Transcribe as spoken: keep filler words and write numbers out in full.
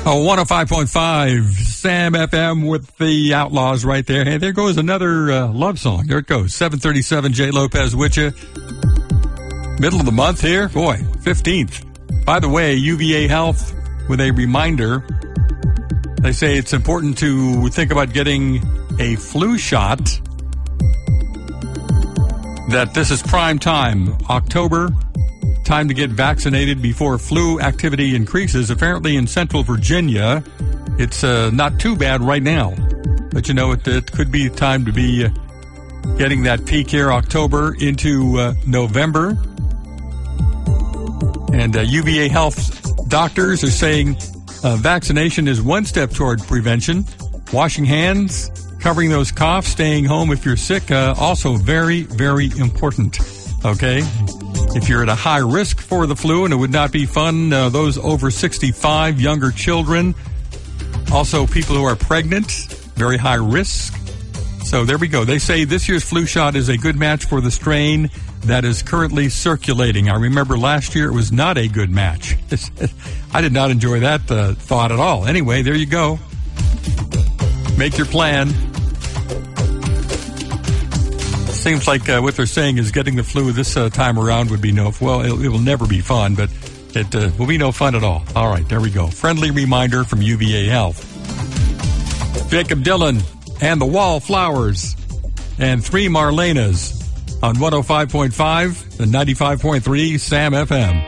Oh, one oh five point five Sam F M with the Outlaws right there. Hey, there goes another uh, love song. There it goes. seven thirty-seven, J. Lopez with you. Middle of the month here. Boy, fifteenth. By the way, U V A Health with a reminder. They say it's important to think about getting a flu shot. That this is prime time. October. Time to get vaccinated before flu activity increases. Apparently in Central Virginia, it's uh, not too bad right now. But, you know, it, it could be time to be uh, getting that peak here, October into uh, November. And uh, U V A Health doctors are saying uh, vaccination is one step toward prevention. Washing hands, covering those coughs, staying home if you're sick, uh, also very, very important. Okay? If you're at a high risk for the flu, and it would not be fun, uh, those over sixty-five, younger children, also people who are pregnant, very high risk. So there we go. They say this year's flu shot is a good match for the strain that is currently circulating. I remember last year it was not a good match. I did not enjoy that uh, thought at all. Anyway, there you go. Make your plan. Seems like uh, what they're saying is getting the flu this uh, time around would be no, well, it, it will never be fun, but it uh, will be no fun at all. All right, there we go. Friendly reminder from U V A Health. Jacob Dylan and the Wallflowers and Three Marlenas on one oh five point five and ninety-five point three Sam F M.